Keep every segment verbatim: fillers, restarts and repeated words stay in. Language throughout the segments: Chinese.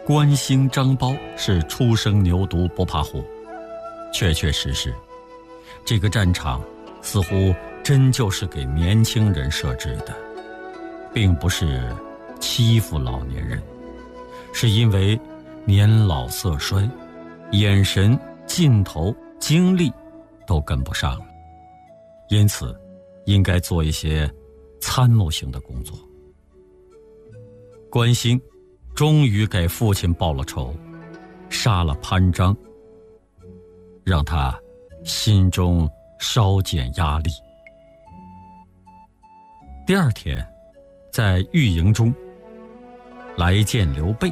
关兴、张苞是初生牛犊不怕虎，确确实实，这个战场似乎真就是给年轻人设置的，并不是欺负老年人，是因为年老色衰，眼神、劲头、精力都跟不上了，因此应该做一些参谋性的工作。关兴终于给父亲报了仇，杀了潘璋，让他心中稍减压力。第二天，在御营中来见刘备，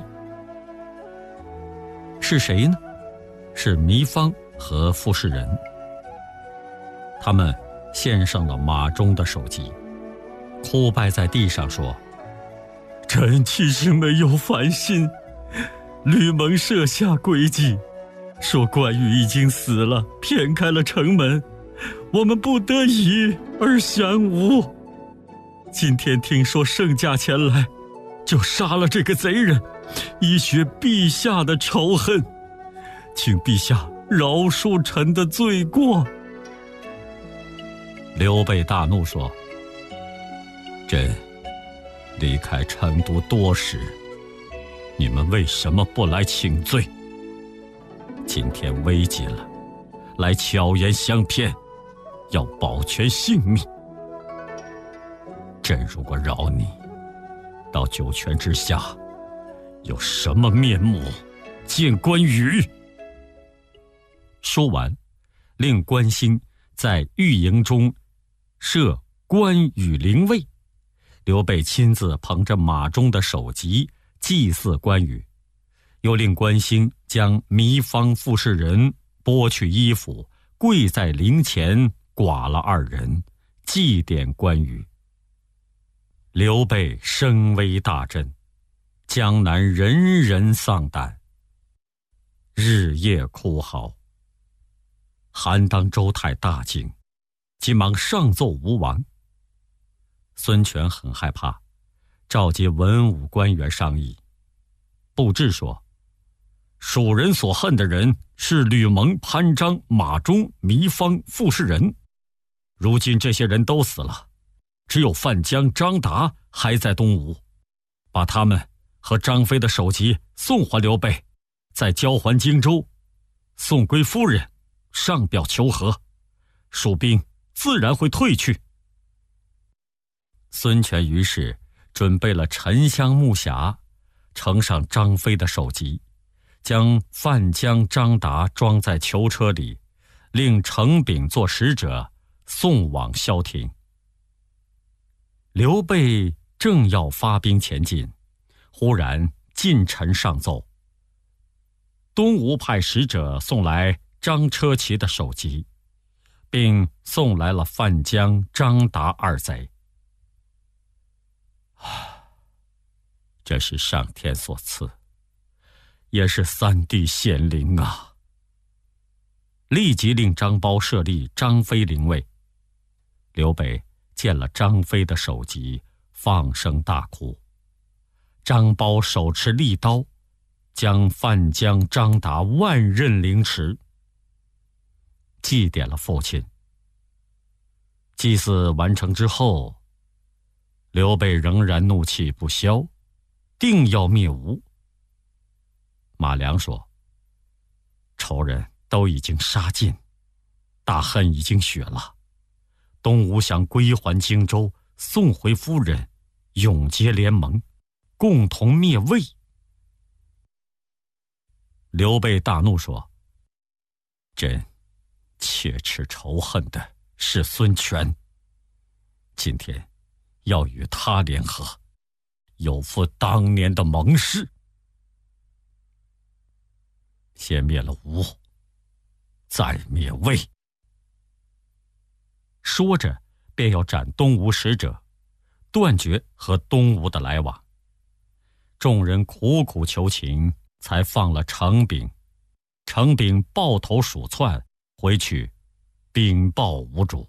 是谁呢？是糜芳和傅士仁。他们献上了马忠的首级，哭拜在地上说：臣其实没有反心，吕蒙设下诡计，说关羽已经死了，骗开了城门，我们不得已而降吴。今天听说圣驾前来，就杀了这个贼人，以雪陛下的仇恨，请陛下饶恕臣的罪过。刘备大怒说：朕离开成都多时，你们为什么不来请罪？今天危急了，来巧言相骗，要保全性命。朕如果饶你，到九泉之下，有什么面目见关羽？说完，令关兴在御营中设关羽灵位，刘备亲自捧着马忠的首级祭祀关羽，又令关兴将糜芳、傅士仁剥去衣服，跪在灵前剐了二人，祭奠关羽。刘备声威大振，江南人人丧胆，日夜哭嚎。韩当、周泰大惊，急忙上奏吴王。孙权很害怕，召集文武官员商议。布置说：蜀人所恨的人是吕蒙、潘璋、马忠、糜芳、傅士仁，如今这些人都死了，只有范江、张达还在东吴，把他们和张飞的首级送还刘备，再交还荆州，送归夫人，上表求和，蜀兵自然会退去。孙权于是准备了沉香木匣，盛上张飞的首级，将范江、张达装在囚车里，令程秉做使者送往萧亭。刘备正要发兵前进，忽然近臣上奏，东吴派使者送来张车骑的首级，并送来了范江、张达二贼。这是上天所赐，也是三弟显灵啊！立即令张苞设立张飞灵位。刘备见了张飞的首级，放声大哭。张苞手持利刀，将范江、张达万仞凌迟，祭奠了父亲。祭祀完成之后，刘备仍然怒气不消，定要灭吴。马良说：仇人都已经杀尽，大恨已经雪了，东吴想归还荆州，送回夫人，永结联盟，共同灭魏。刘备大怒说：朕切齿仇恨的是孙权，今天要与他联合，有负当年的盟誓。先灭了吴，再灭魏。说着便要斩东吴使者，断绝和东吴的来往。众人苦苦求情，才放了程秉。程秉抱头鼠窜回去，禀报吴主。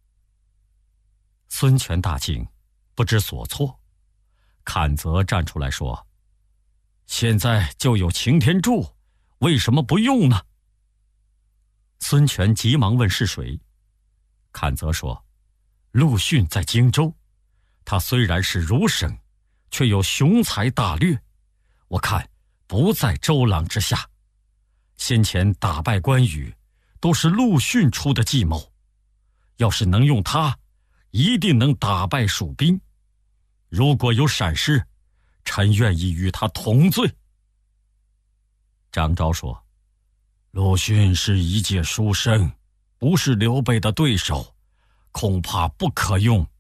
孙权大惊，不知所措。阚泽站出来说： 现在就有擎天柱，为什么不用呢？”孙权急忙问是谁。阚泽说：“陆逊在荆州，他虽然是儒生，却有雄才大略，我看不在周郎之下。先前打败关羽，都是陆逊出的计谋，要是能用他，一定能打败蜀兵。如果有闪失，臣愿意与他同罪。”张昭说：“陆逊是一介书生，不是刘备的对手，恐怕不可用。”